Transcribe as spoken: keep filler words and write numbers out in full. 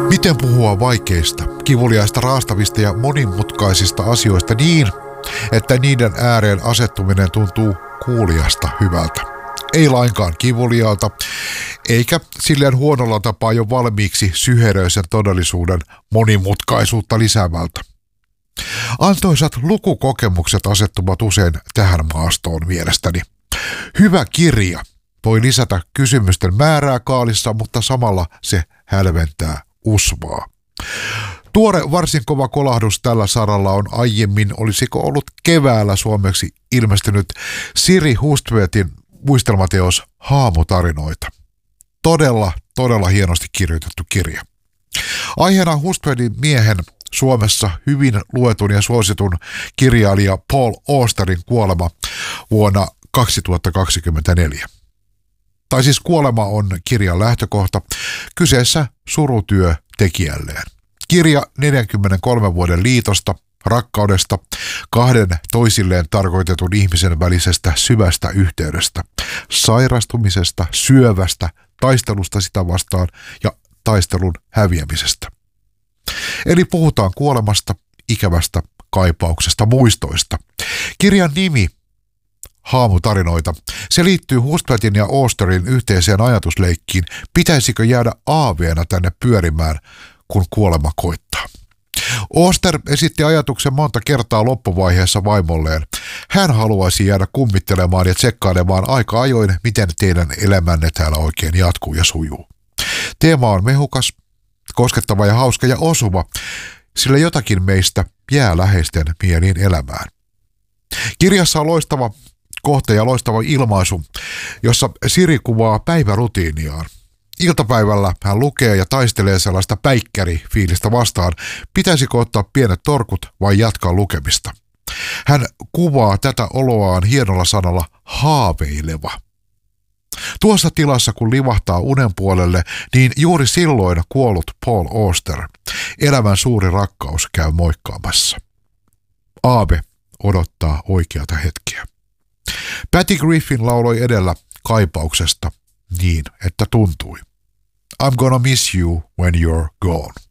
Miten puhua vaikeista, kivuliaista, raastavista ja monimutkaisista asioista niin, että niiden ääreen asettuminen tuntuu kuulijasta hyvältä. Ei lainkaan kivuliaalta, eikä silleen huonolla tapaa jo valmiiksi syheröisen todellisuuden monimutkaisuutta lisäävältä. Antoisat lukukokemukset asettuvat usein tähän maastoon mielestäni. Hyvä kirja voi lisätä kysymysten määrää kaalissa, mutta samalla se hälventää usvaa. Tuore varsin kova kolahdus tällä saralla on aiemmin, olisiko ollut keväällä suomeksi ilmestynyt Siri Hustvedtin muistelmateos Haamutarinoita. Todella, todella hienosti kirjoitettu kirja. Aiheena Hustvedtin miehen Suomessa hyvin luetun ja suositun kirjailija Paul Austerin kuolema vuonna kaksituhattakaksikymmentäneljä. Tai siis kuolema on kirjan lähtökohta, kyseessä surutyö tekijälleen. Kirja neljänkymmenenkolmen vuoden liitosta, rakkaudesta, kahden toisilleen tarkoitetun ihmisen välisestä syvästä yhteydestä, sairastumisesta, syövästä, taistelusta sitä vastaan ja taistelun häviämisestä. Eli puhutaan kuolemasta, ikävästä, kaipauksesta, muistoista. Kirjan nimi Haamutarinoita. Se liittyy Hustvedtin ja Austerin yhteiseen ajatusleikkiin, pitäisikö jäädä aaveena tänne pyörimään, kun kuolema koittaa. Auster esitti ajatuksen monta kertaa loppuvaiheessa vaimolleen. Hän haluaisi jäädä kummittelemaan ja tsekkailemaan aika ajoin, miten teidän elämänne täällä oikein jatkuu ja sujuu. Teema on mehukas, koskettava ja hauska ja osuva, sillä jotakin meistä jää läheisten mieliin elämään. Kirjassa on loistava kohta ja loistava ilmaisu, jossa Siri kuvaa päivärutiiniaan. Iltapäivällä hän lukee ja taistelee sellaista päikkärifiilistä vastaan, pitäisikö ottaa pienet torkut vai jatkaa lukemista. Hän kuvaa tätä oloaan hienolla sanalla haaveileva. Tuossa tilassa kun livahtaa unen puolelle, niin juuri silloin kuollut Paul Auster, elämän suuri rakkaus, käy moikkaamassa. Aave odottaa oikeata hetkeä. Patty Griffin lauloi edellä kaipauksesta niin, että tuntui. I'm gonna miss you when you're gone.